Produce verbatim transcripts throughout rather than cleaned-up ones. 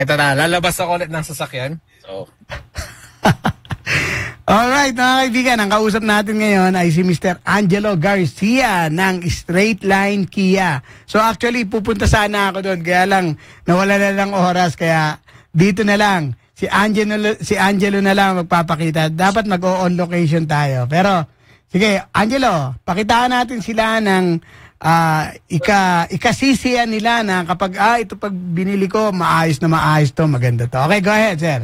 Ito na, lalabas ako ulit ng sasakyan. So, alright, mga kaibigan, ang kausap natin ngayon ay si Mister Angelo Garcia ng Straight Line Kia. So actually, pupunta sana ako doon, kaya lang, nawala na lang oras, kaya dito na lang. Si Angelo, si Angelo na lang magpapakita. Dapat mag-on location tayo. Pero, sige, Angelo, pakitaan natin sila ng uh, ika, ikasisiyan nila na kapag, ah, ito pag binili ko, maayos na maayos to, maganda to. Okay, go ahead, sir.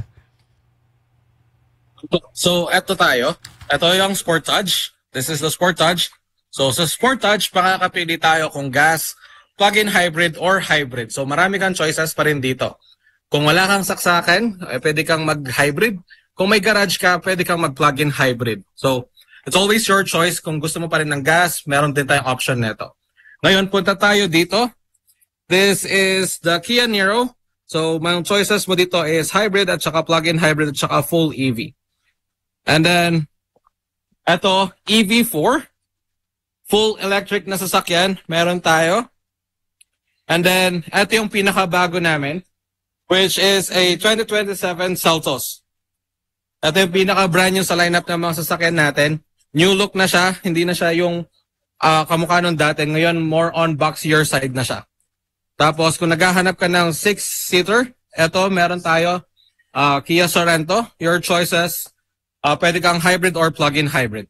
so eto tayo. Ito yung Sportage. This is the Sportage. So sa Sportage, makakapili tayo kung gas, plug-in hybrid, or hybrid. So marami kang choices pa rin dito. Kung wala kang saksakan, eh, pwede kang mag-hybrid. Kung may garage ka, pwede kang mag-plug-in hybrid. So, it's always your choice. Kung gusto mo pa rin ng gas, meron din tayong option nito. Ngayon, punta tayo dito. This is the Kia Niro. So, mga choices mo dito is hybrid at saka plug-in hybrid at saka full E V. And then, eto, E V four. Full electric na sasakyan. Meron tayo. And then, eto yung pinakabago namin, which is a twenty twenty-seven Seltos. Ito yung pinaka-brand new sa lineup ng mga sasakyan natin. New look na siya. Hindi na siya yung uh, kamukha nung dati. Ngayon, more on boxier side na siya. Tapos, kung naghahanap ka ng six-seater, ito, meron tayo. Uh, Kia Sorento. Your choices. Uh, pwede kang hybrid or plug-in hybrid.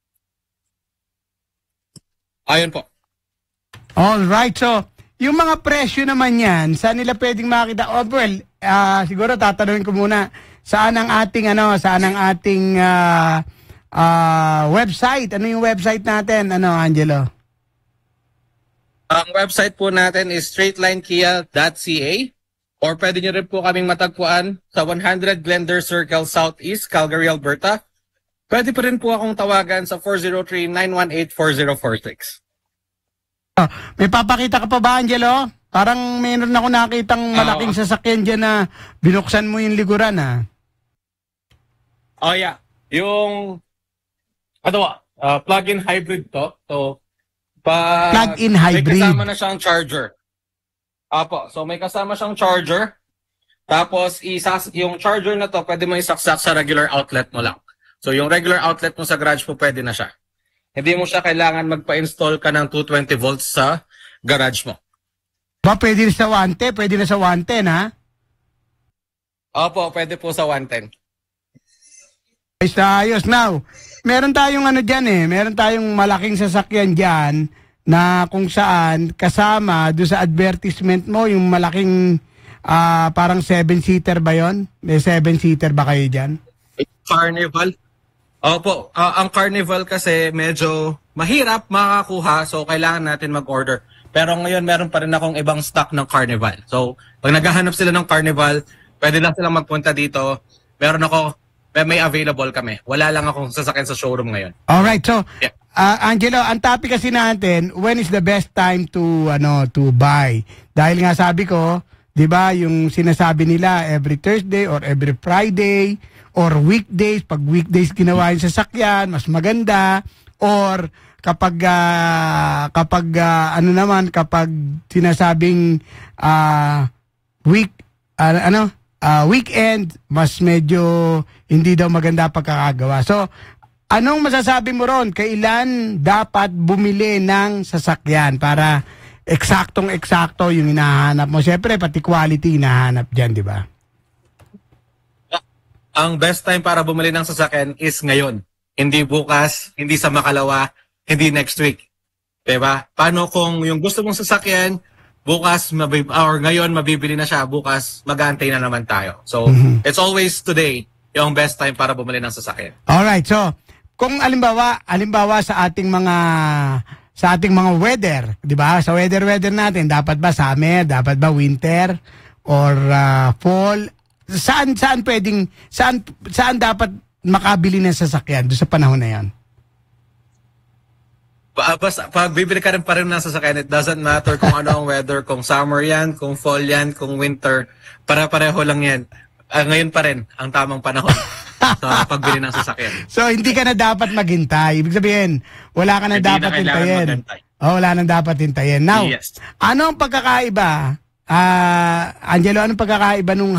Ayun po. Alright, so, yung mga presyo naman yan, saan nila pwedeng makita? Oh, well, uh, siguro tatanungin ko muna, saan ang ating, ano, saan ang ating uh, uh, website? Ano yung website natin, ano, Angelo? Ang website po natin is straightlinekia dot c a or pwede nyo rin po kaming matagpuan sa one hundred Glendale Circle Southeast, Calgary, Alberta. Pwede pa rin po akong tawagan sa four zero three, nine one eight, four zero four six. Oh, may papakita ka pa ba, Angelo? Parang mayroon ako nakitang malaking sasakyan dyan na binuksan mo yung likuran, ha? Oh, yeah. Yung, ano, uh, plug-in hybrid to. So, pa, plug-in hybrid. May kasama na siyang charger. Apo, so may kasama siyang charger. Tapos, isas, yung charger na to, pwede mo isaksak sa regular outlet mo lang. So, yung regular outlet mo sa garage po, pwede na siya. Hindi mo siya kailangan magpa-install ka ng two twenty volts sa garage mo. Ba, pwede na sa one ten? Pwede na sa one ten, ha? Opo, pwede po sa one ten. Ayos na ayos. Now, meron tayong ano dyan eh. Meron tayong malaking sasakyan dyan na kung saan kasama doon sa advertisement mo, yung malaking uh, parang seven-seater ba yon? May seven-seater ba kayo dyan? Carnival. Opo, uh, ang Carnival kasi medyo mahirap makakuha, so kailangan natin mag-order. Pero ngayon meron pa rin akong ibang stock ng Carnival. So, pag naghahanap sila ng Carnival, pwede lang silang magpunta dito. Meron ako, may available kami. Wala lang akong sasakyan sa showroom ngayon. Alright, so, yeah. uh, Angelo, ang topic kasi natin, when is the best time to, ano, to buy? Dahil nga sabi ko, di ba, yung sinasabi nila every Thursday or every Friday, or weekdays, pag weekdays ginawa yung sasakyan, mas maganda. Or kapag, uh, kapag uh, ano naman, kapag sinasabing uh, week, uh, ano, uh, weekend, mas medyo hindi daw maganda pagkakagawa. So, anong masasabi mo ron? Kailan dapat bumili ng sasakyan para eksaktong-eksakto yung hinahanap mo? Siyempre, pati quality hinahanap dyan, di ba? Ang best time para bumili ng sasakyan is ngayon. Hindi bukas, hindi sa makalawa, hindi next week. Diba? Paano kung yung gusto mong sasakyan, bukas mabib or ngayon mabibili na siya, bukas mag-aantay na naman tayo. So, mm-hmm. It's always today yung best time para bumili ng sasakyan. Alright, so, kung alimbawa, alimbawa sa ating mga sa ating mga weather, di ba? Sa weather-weather natin, dapat ba summer, dapat ba winter, or uh, fall? Saan saan pwedeng saan saan dapat makabili ng sasakyan doon sa panahon na 'yan? Basta pag bibili ka rin pa rin ng sasakyan, it doesn't matter kung ano ang weather, kung summer 'yan, kung fall 'yan, kung winter, para-pareho lang 'yan. Uh, ngayon pa rin ang tamang panahon sa pagbili ng sasakyan. So hindi ka na dapat maghintay. Ibig sabihin, wala ka na hindi dapat na hintayin. Oh, wala na dapat hintayin. Now, yes. Ano ang pagkakaiba? Ah, uh, Angelo, anong pagkakaiba nung